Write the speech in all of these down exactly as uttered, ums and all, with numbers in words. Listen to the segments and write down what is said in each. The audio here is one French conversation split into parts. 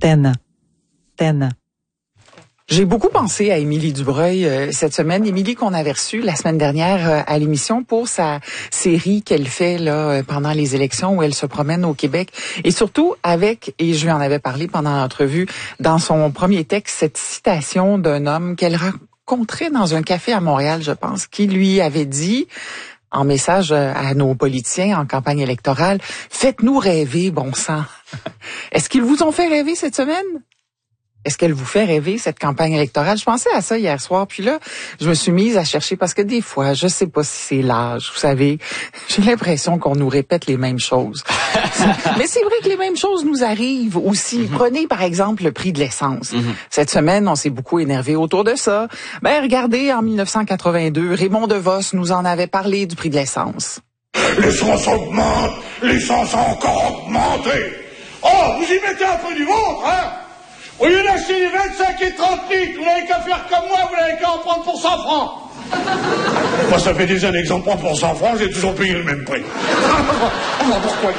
Ten. Ten. J'ai beaucoup pensé à Émilie Dubreuil euh, cette semaine. Émilie qu'on avait reçue la semaine dernière euh, à l'émission pour sa série qu'elle fait là euh, pendant les élections où elle se promène au Québec. Et surtout avec, et je lui en avais parlé pendant l'entrevue, dans son premier texte, cette citation d'un homme qu'elle rencontrait dans un café à Montréal, je pense, qui lui avait dit, en message à nos politiciens en campagne électorale, « Faites-nous rêver, bon sang. » Est-ce qu'ils vous ont fait rêver cette semaine? Est-ce qu'elle vous fait rêver, cette campagne électorale? Je pensais à ça hier soir, puis là, je me suis mise à chercher parce que des fois, je sais pas si c'est l'âge, vous savez, j'ai l'impression qu'on nous répète les mêmes choses. Mais c'est vrai que les mêmes choses nous arrivent aussi. Mm-hmm. Prenez par exemple le prix de l'essence. Mm-hmm. Cette semaine, on s'est beaucoup énervé autour de ça. Ben regardez, en mille neuf cent quatre-vingt-deux, Raymond DeVos nous en avait parlé du prix de l'essence. L'essence augmente, l'essence a encore augmenté. Oh, vous y mettez un peu du vôtre, hein? Au lieu d'acheter les vingt-cinq et trente litres, vous n'avez qu'à faire comme moi, vous n'avez qu'à en prendre pour cent francs. Moi, ça fait des années que j'en prends pour cent francs, j'ai toujours payé le même prix. Pourquoi?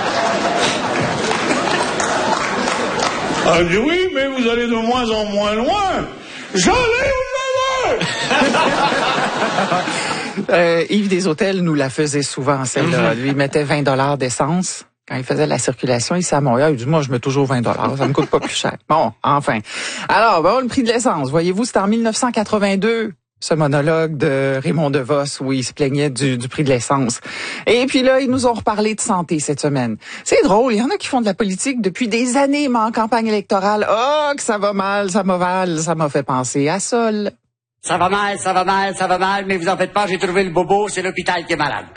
Ah, dit oui, mais vous allez de moins en moins loin. J'allais où j'allais. euh, Yves Desautels nous la faisait souvent, celle-là. Lui, il mettait vingt dollars d'essence. Quand il faisait la circulation ici à Montréal, il dit, moi, je mets toujours vingt dollars. Ça me coûte pas plus cher. Bon, enfin. Alors, bon, le prix de l'essence. Voyez-vous, c'était en mille neuf cent quatre-vingt-deux, ce monologue de Raymond DeVos où il se plaignait du, du prix de l'essence. Et puis là, ils nous ont reparlé de santé cette semaine. C'est drôle. Il y en a qui font de la politique depuis des années, mais en campagne électorale. Oh, que ça va mal, ça m'a mal. Ça m'a fait penser à Sol. Ça va mal, ça va mal, ça va mal, mais vous en faites pas, j'ai trouvé le bobo, c'est l'hôpital qui est malade.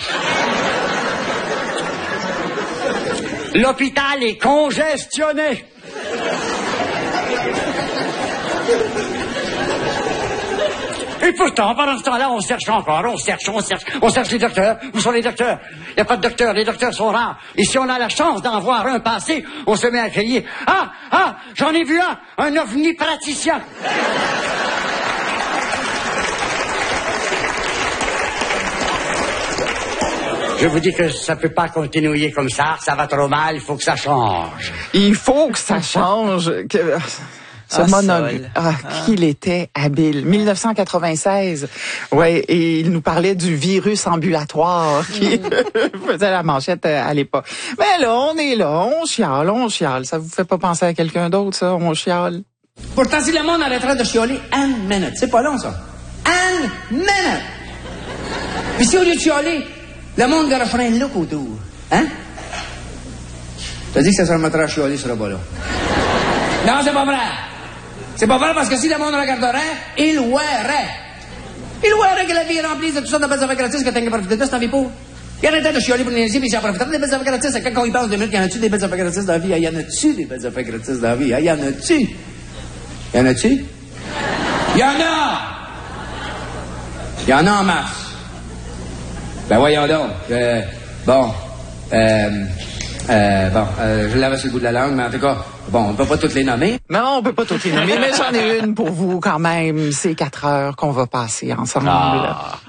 L'hôpital est congestionné. Et pourtant, pendant ce temps-là, on cherche encore, on cherche, on cherche, on cherche les docteurs. Où sont les docteurs? Il n'y a pas de docteurs, les docteurs sont rares. Et si on a la chance d'en voir un passer, on se met à crier, ah, ah, j'en ai vu un, un ovni praticien. Je vous dis que ça peut pas continuer comme ça, ça va trop mal, il faut que ça change. Il faut que ça change. Que... Ce ah, monologue, ah, ah. qu'il était habile. mille neuf cent quatre-vingt-seize, ouais, et il nous parlait du virus ambulatoire qui mm. faisait la manchette à l'époque. Mais là, on est là, on chiale, on chiale. Ça vous fait pas penser à quelqu'un d'autre, ça? On chiale. Pourtant, si le monde arrêterait de chialer une minute, c'est pas long, ça. Une minute! Puis si au lieu de chialer, le monde garocherait un look autour. Hein? T'as dit que ça se remettra à chialer, ce robot-là. Non, c'est pas vrai. C'est pas vrai parce que si le monde regarderait, il verrait. Il verrait que la vie est remplie de toutes sortes de belles affaires gratis que t'as qu'à profiter de ça, t'en vis pas. Il arrêtait de chialer pour l'énergie, puis il s'en profiterait des belles affaires gratis. Quand on y pense deux minutes, y en a-tu des belles affaires gratis dans la vie? Y en a-tu des belles affaires gratis dans la vie? Y en a-tu? Y en a-tu? Y en a! Y en a en masse. Ben voyons donc. Euh, bon. Euh, euh, bon, euh, je l'avais sur le bout de la langue, mais en tout cas, bon, on peut pas toutes les nommer. Non, on peut pas toutes les nommer, mais j'en ai une pour vous quand même. C'est quatre heures qu'on va passer ensemble. Ah.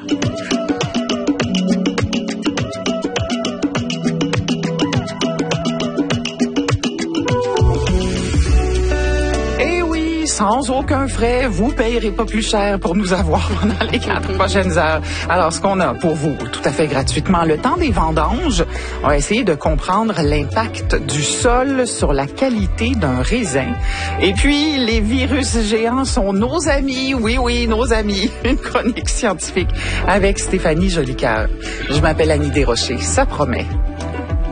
Sans aucun frais, vous payerez pas plus cher pour nous avoir pendant les quatre prochaines heures. Alors, ce qu'on a pour vous, tout à fait gratuitement, le temps des vendanges, on va essayer de comprendre l'impact du sol sur la qualité d'un raisin. Et puis, les virus géants sont nos amis, oui, oui, nos amis. Une chronique scientifique avec Stéphanie Jolicoeur. Je m'appelle Annie Desrochers, ça promet.